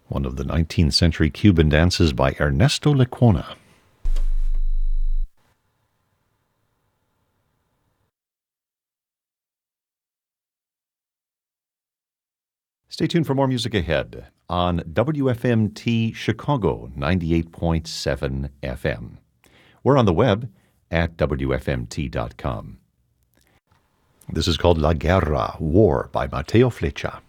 one of the 19th century Cuban dances by Ernesto Lecuona. Stay tuned for more music ahead on WFMT Chicago 98.7 FM. We're on the web at WFMT.com. This is called La Guerra, War by Mateo Flecha.